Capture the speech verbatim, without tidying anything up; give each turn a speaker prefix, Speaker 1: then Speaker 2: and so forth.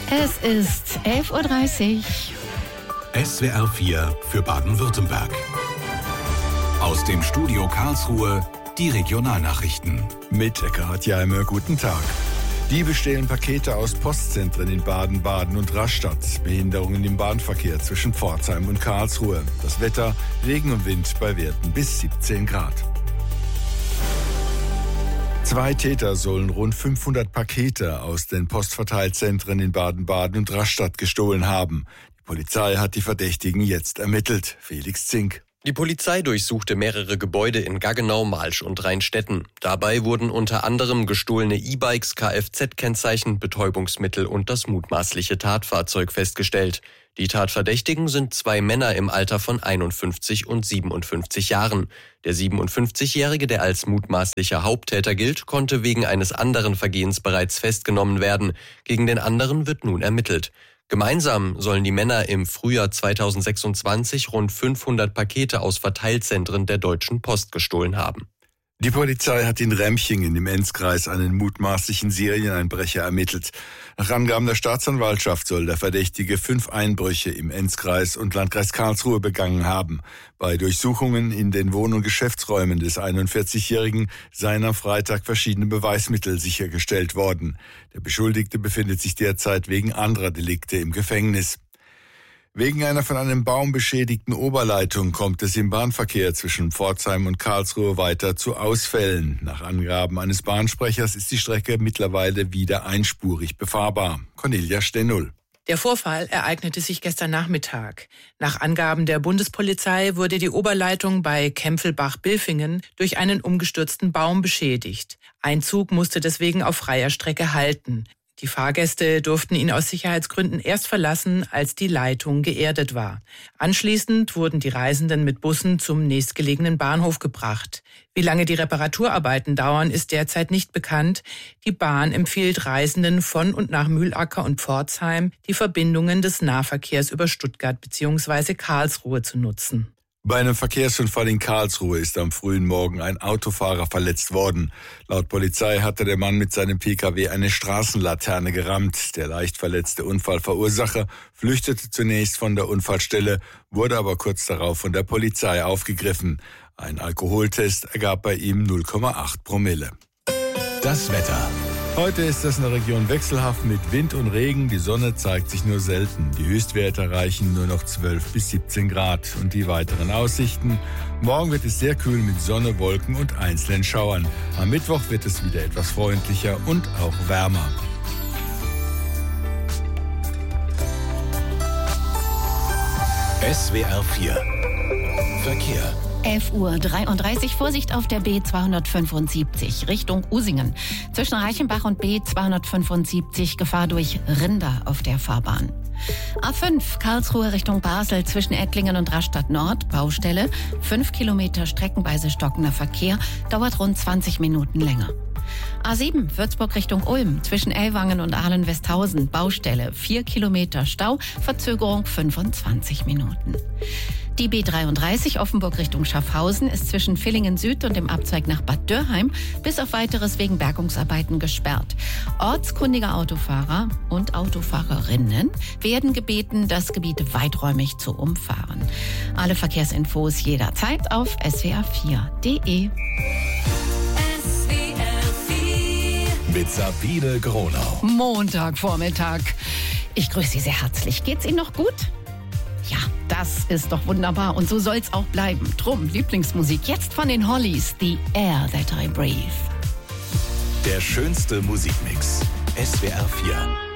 Speaker 1: Es ist elf Uhr dreißig.
Speaker 2: S W R vier für Baden-Württemberg. Aus dem Studio Karlsruhe die Regionalnachrichten.
Speaker 3: Mit Eckhard Jaimer, guten Tag. Diebe stehlen Pakete aus Postzentren in Baden-Baden und Rastatt. Behinderungen im Bahnverkehr zwischen Pforzheim und Karlsruhe. Das Wetter, Regen und Wind bei Werten bis siebzehn Grad. Zwei Täter sollen rund fünfhundert Pakete aus den Postverteilzentren in Baden-Baden und Rastatt gestohlen haben. Die Polizei hat die Verdächtigen jetzt ermittelt. Felix Zink.
Speaker 4: Die Polizei durchsuchte mehrere Gebäude in Gaggenau, Malsch und Rheinstetten. Dabei wurden unter anderem gestohlene E-Bikes, Kfz-Kennzeichen, Betäubungsmittel und das mutmaßliche Tatfahrzeug festgestellt. Die Tatverdächtigen sind zwei Männer im Alter von einundfünfzig und siebenundfünfzig Jahren. Der siebenundfünfzigjährige, der als mutmaßlicher Haupttäter gilt, konnte wegen eines anderen Vergehens bereits festgenommen werden. Gegen den anderen wird nun ermittelt. Gemeinsam sollen die Männer im Frühjahr zweitausendsechsundzwanzig rund fünfhundert Pakete aus Verteilzentren der Deutschen Post gestohlen haben.
Speaker 3: Die Polizei hat in Remchingen im Enzkreis einen mutmaßlichen Serieneinbrecher ermittelt. Nach Angaben der Staatsanwaltschaft soll der Verdächtige fünf Einbrüche im Enzkreis und Landkreis Karlsruhe begangen haben. Bei Durchsuchungen in den Wohn- und Geschäftsräumen des einundvierzigjährigen seien am Freitag verschiedene Beweismittel sichergestellt worden. Der Beschuldigte befindet sich derzeit wegen anderer Delikte im Gefängnis. Wegen einer von einem Baum beschädigten Oberleitung kommt es im Bahnverkehr zwischen Pforzheim und Karlsruhe weiter zu Ausfällen. Nach Angaben eines Bahnsprechers ist die Strecke mittlerweile wieder einspurig befahrbar. Cornelia Stennul.
Speaker 5: Der Vorfall ereignete sich gestern Nachmittag. Nach Angaben der Bundespolizei wurde die Oberleitung bei Kempfelbach-Bilfingen durch einen umgestürzten Baum beschädigt. Ein Zug musste deswegen auf freier Strecke halten. Die Fahrgäste durften ihn aus Sicherheitsgründen erst verlassen, als die Leitung geerdet war. Anschließend wurden die Reisenden mit Bussen zum nächstgelegenen Bahnhof gebracht. Wie lange die Reparaturarbeiten dauern, ist derzeit nicht bekannt. Die Bahn empfiehlt Reisenden von und nach Mühlacker und Pforzheim, die Verbindungen des Nahverkehrs über Stuttgart bzw. Karlsruhe zu nutzen.
Speaker 3: Bei einem Verkehrsunfall in Karlsruhe ist am frühen Morgen ein Autofahrer verletzt worden. Laut Polizei hatte der Mann mit seinem Pkw eine Straßenlaterne gerammt. Der leicht verletzte Unfallverursacher flüchtete zunächst von der Unfallstelle, wurde aber kurz darauf von der Polizei aufgegriffen. Ein Alkoholtest ergab bei ihm null Komma acht Promille.
Speaker 2: Das Wetter.
Speaker 3: Heute ist das in der Region wechselhaft mit Wind und Regen. Die Sonne zeigt sich nur selten. Die Höchstwerte erreichen nur noch zwölf bis siebzehn Grad. Und die weiteren Aussichten. Morgen wird es sehr kühl mit Sonne, Wolken und einzelnen Schauern. Am Mittwoch wird es wieder etwas freundlicher und auch wärmer.
Speaker 2: S W R vier Verkehr.
Speaker 1: elf Uhr dreiunddreißig, Vorsicht auf der B zweihundertfünfundsiebzig Richtung Usingen. Zwischen Reichenbach und B zweihundertfünfundsiebzig Gefahr durch Rinder auf der Fahrbahn. A fünf Karlsruhe Richtung Basel zwischen Ettlingen und Rastatt Nord, Baustelle. Fünf Kilometer streckenweise stockender Verkehr, dauert rund zwanzig Minuten länger. A sieben Würzburg Richtung Ulm zwischen Ellwangen und Ahlen-Westhausen, Baustelle. Vier Kilometer Stau, Verzögerung fünfundzwanzig Minuten. Die B dreiunddreißig Offenburg Richtung Schaffhausen ist zwischen Villingen Süd und dem Abzweig nach Bad Dürrheim bis auf Weiteres wegen Bergungsarbeiten gesperrt. Ortskundige Autofahrer und Autofahrerinnen werden gebeten, das Gebiet weiträumig zu umfahren. Alle Verkehrsinfos jederzeit auf S W R vier Punkt de.
Speaker 2: Mit Sabine Gronau.
Speaker 1: Montagvormittag. Ich grüße Sie sehr herzlich. Geht's Ihnen noch gut? Ja, das ist doch wunderbar und so soll's auch bleiben. Drum, Lieblingsmusik jetzt von den Hollies, The Air That I Breathe.
Speaker 2: Der schönste Musikmix. S W R vier.